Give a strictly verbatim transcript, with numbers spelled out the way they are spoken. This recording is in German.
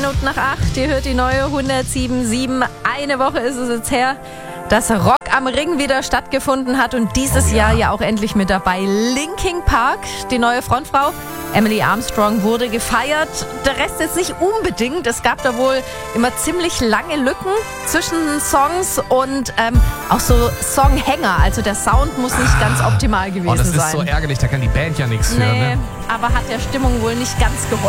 Minuten nach acht. Ihr hört die neue hundertsieben Komma sieben. Eine Woche ist es jetzt her, dass Rock am Ring wieder stattgefunden hat und dieses Oh ja. Jahr ja auch endlich mit dabei. Linkin Park, die neue Frontfrau, Emily Armstrong, wurde gefeiert. Der Rest jetzt nicht unbedingt. Es gab da wohl immer ziemlich lange Lücken zwischen Songs und ähm, auch so Songhänger. Also der Sound muss nicht ganz optimal gewesen Oh, das ist sein. so ärgerlich, da kann die Band ja nichts für. Nee, Ne? aber hat der Stimmung wohl nicht ganz geholfen.